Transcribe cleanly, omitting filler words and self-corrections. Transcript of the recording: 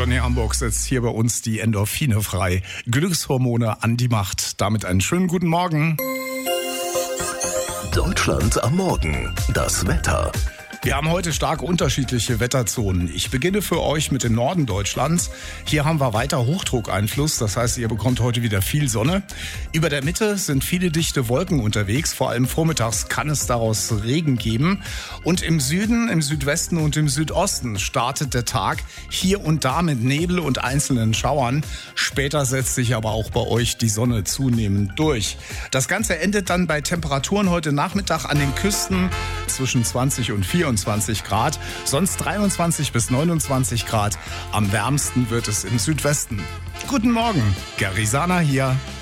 Johnny Hamburg setzt hier bei uns die Endorphine frei. Glückshormone an die Macht. Damit einen schönen guten Morgen. Deutschland am Morgen. Das Wetter. Wir haben heute stark unterschiedliche Wetterzonen. Ich beginne für euch mit dem Norden Deutschlands. Hier haben wir weiter Hochdruckeinfluss, das heißt, ihr bekommt heute wieder viel Sonne. Über der Mitte sind viele dichte Wolken unterwegs, vor allem vormittags kann es daraus Regen geben. Und im Süden, im Südwesten und im Südosten startet der Tag hier und da mit Nebel und einzelnen Schauern. Später setzt sich aber auch bei euch die Sonne zunehmend durch. Das Ganze endet dann bei Temperaturen heute Nachmittag an den Küsten zwischen 20 und 24 Grad, sonst 23 bis 29 Grad. Am wärmsten wird es im Südwesten. Guten Morgen, Gary Sana hier.